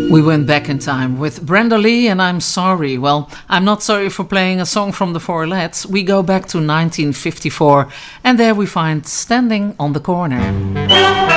We went back in time with Brenda Lee and I'm Sorry. Well, I'm not sorry for playing a song from the Four Lads. We go back to 1954 and there we find Standing on the Corner.